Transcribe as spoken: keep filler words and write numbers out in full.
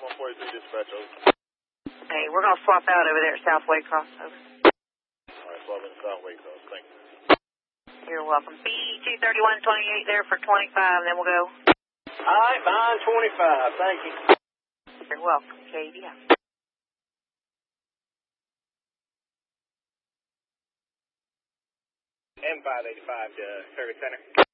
one forty-three dispatch, over. Hey, we're going to swap out over there at South Waycross, over. All right, swap in South Waycross. Thank you. You're welcome. B two thirty-one twenty-eight there for twenty-five, then we'll go. All right, behind twenty-five. Thank you. You're welcome, Katie. M five eighty-five to Service Center.